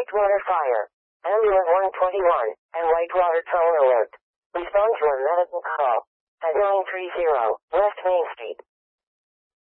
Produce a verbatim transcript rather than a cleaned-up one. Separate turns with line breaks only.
Whitewater Fire. Ambulance one twenty-one, and Whitewater Toll Alert. Respond to a medical call at nine three zero West Main Street.